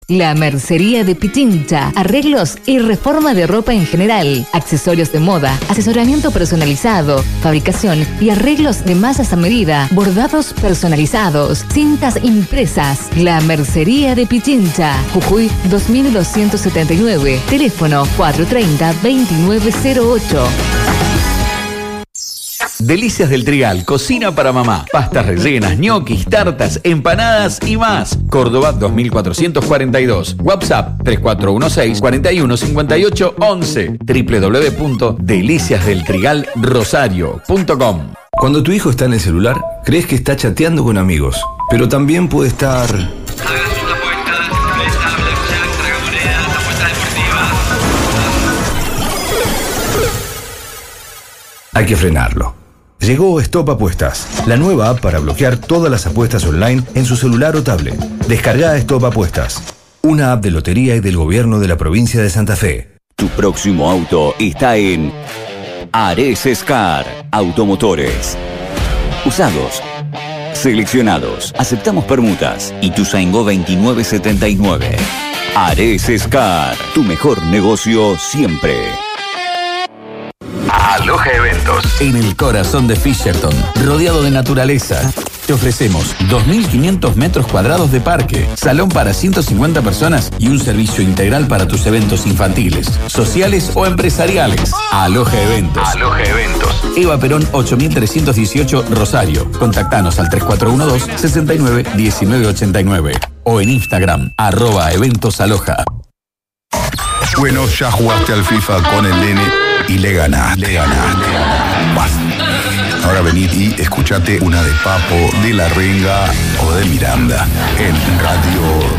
La Mercería de Pichincha. Arreglos y reforma de ropa en general. Accesorios de moda. Asesoramiento personalizado. Fabricación y arreglos de masas a medida. Bordados personalizados. Cintas impresas. La Mercería de Pichincha. Jujuy 2279. Teléfono 430-2908. Delicias del Trigal, cocina para mamá. Pastas rellenas, ñoquis, tartas, empanadas y más. Córdoba 2442. WhatsApp 3416-415811. www.deliciasdeltrigalrosario.com. Cuando tu hijo está en el celular, crees que está chateando con amigos, pero también puede estar... Hay que frenarlo. Llegó Stop Apuestas, la nueva app para bloquear todas las apuestas online en su celular o tablet. Descarga Stop Apuestas, una app de lotería y del gobierno de la provincia de Santa Fe. Tu próximo auto está en Ares Car Automotores. Usados, seleccionados, aceptamos permutas. Ituzaingó 2979. Ares Car, tu mejor negocio siempre. Aloha Eventos. En el corazón de Fisherton, rodeado de naturaleza. Te ofrecemos 2.500 metros cuadrados de parque, salón para 150 personas y un servicio integral para tus eventos infantiles, sociales o empresariales. Aloha Eventos. Aloha Eventos. Eva Perón 8318 Rosario. Contactanos al 3412-691989 o en Instagram @eventosaloha. Bueno, ya jugaste al FIFA con el nene y le ganaste. Basta. Ahora venid y escuchate una de Papo, de La Renga o de Miranda en Radio